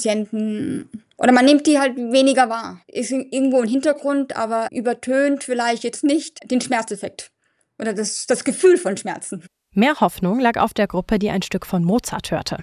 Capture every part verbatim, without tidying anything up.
Patienten. Oder man nimmt die halt weniger wahr. Ist irgendwo im Hintergrund, aber übertönt vielleicht jetzt nicht den Schmerzeffekt oder das, das Gefühl von Schmerzen. Mehr Hoffnung lag auf der Gruppe, die ein Stück von Mozart hörte.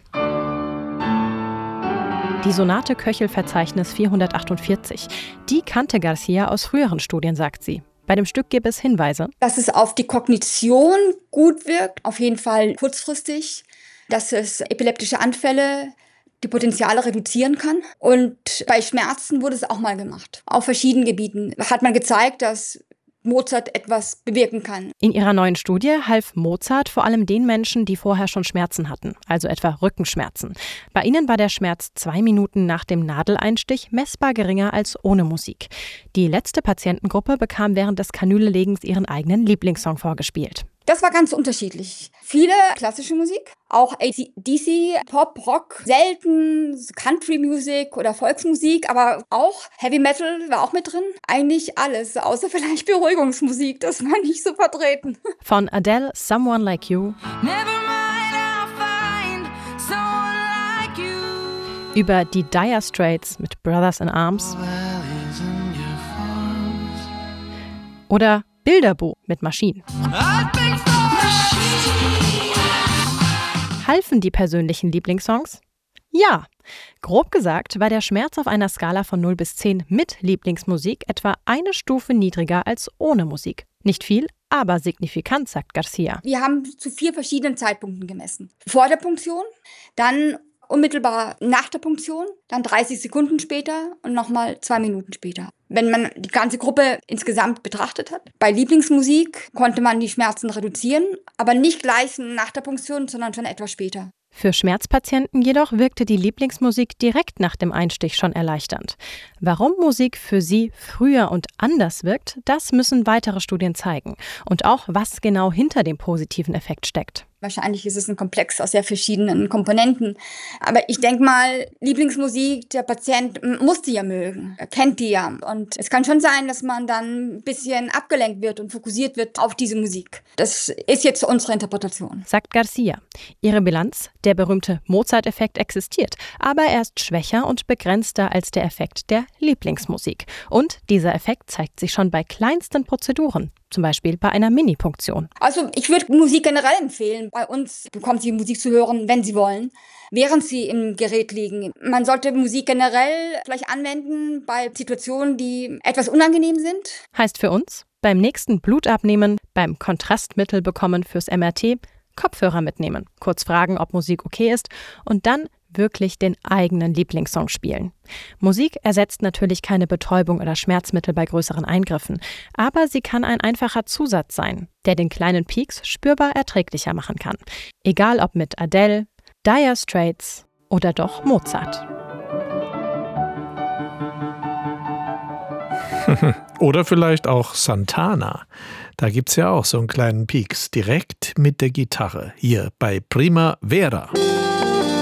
Die Sonate Köchel-Verzeichnis vierhundertachtundvierzig. Die kannte Garcia aus früheren Studien, sagt sie. Bei dem Stück gibt es Hinweise. Dass es auf die Kognition gut wirkt, auf jeden Fall kurzfristig. Dass es epileptische Anfälle, die Potenziale reduzieren kann. Und bei Schmerzen wurde es auch mal gemacht. Auf verschiedenen Gebieten hat man gezeigt, dass Mozart etwas bewirken kann. In ihrer neuen Studie half Mozart vor allem den Menschen, die vorher schon Schmerzen hatten, also etwa Rückenschmerzen. Bei ihnen war der Schmerz zwei Minuten nach dem Nadeleinstich messbar geringer als ohne Musik. Die letzte Patientengruppe bekam während des Kanülelegens ihren eigenen Lieblingssong vorgespielt. Das war ganz unterschiedlich. Viele klassische Musik, auch A C D C, Pop, Rock, selten Country Music oder Volksmusik, aber auch Heavy Metal war auch mit drin. Eigentlich alles, außer vielleicht Beruhigungsmusik, das war nicht so vertreten. Von Adele, Someone Like You, über die Dire Straits mit Brothers in Arms oder Bilderbuch mit Maschinen. Halfen die persönlichen Lieblingssongs? Ja. Grob gesagt war der Schmerz auf einer Skala von null bis zehn mit Lieblingsmusik etwa eine Stufe niedriger als ohne Musik. Nicht viel, aber signifikant, sagt Garcia. Wir haben zu vier verschiedenen Zeitpunkten gemessen. Vor der Punktion, dann unmittelbar nach der Punktion, dann dreißig Sekunden später und nochmal zwei Minuten später. Wenn man die ganze Gruppe insgesamt betrachtet hat. Bei Lieblingsmusik konnte man die Schmerzen reduzieren, aber nicht gleich nach der Punktion, sondern schon etwas später. Für Schmerzpatienten jedoch wirkte die Lieblingsmusik direkt nach dem Einstich schon erleichternd. Warum Musik für sie früher und anders wirkt, das müssen weitere Studien zeigen. Und auch, was genau hinter dem positiven Effekt steckt. Wahrscheinlich ist es ein Komplex aus sehr verschiedenen Komponenten. Aber ich denke mal, Lieblingsmusik, der Patient muss die ja mögen. Er kennt die ja. Und es kann schon sein, dass man dann ein bisschen abgelenkt wird und fokussiert wird auf diese Musik. Das ist jetzt unsere Interpretation. Sagt Garcia. Ihre Bilanz? Der berühmte Mozart-Effekt existiert, aber er ist schwächer und begrenzter als der Effekt der Lieblingsmusik. Und dieser Effekt zeigt sich schon bei kleinsten Prozeduren. Zum Beispiel bei einer Mini-Punktion. Also ich würde Musik generell empfehlen. Bei uns bekommen Sie Musik zu hören, wenn Sie wollen, während Sie im Gerät liegen. Man sollte Musik generell vielleicht anwenden bei Situationen, die etwas unangenehm sind. Heißt für uns, beim nächsten Blutabnehmen, beim Kontrastmittel bekommen fürs M R T, Kopfhörer mitnehmen, kurz fragen, ob Musik okay ist und dann wirklich den eigenen Lieblingssong spielen. Musik ersetzt natürlich keine Betäubung oder Schmerzmittel bei größeren Eingriffen, aber sie kann ein einfacher Zusatz sein, der den kleinen Peaks spürbar erträglicher machen kann. Egal ob mit Adele, Dire Straits oder doch Mozart. Oder vielleicht auch Santana. Da gibt's ja auch so einen kleinen Peaks direkt mit der Gitarre hier bei Primavera.